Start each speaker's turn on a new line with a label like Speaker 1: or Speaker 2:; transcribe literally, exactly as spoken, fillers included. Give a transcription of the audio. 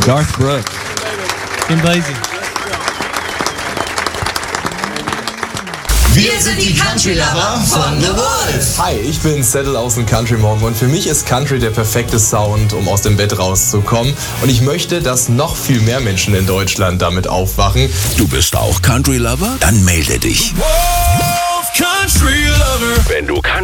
Speaker 1: Garth Brooks.
Speaker 2: Kim Basie.
Speaker 3: Wir sind die Country Lover von The Wolf.
Speaker 4: Hi, ich bin Settle aus dem Country Morgen und für mich ist Country der perfekte Sound, um aus dem Bett rauszukommen. Und ich möchte, dass noch viel mehr Menschen in Deutschland damit aufwachen.
Speaker 5: Du bist auch Country Lover? Dann melde dich.
Speaker 6: Wolf Country Lover.
Speaker 5: Wenn du Country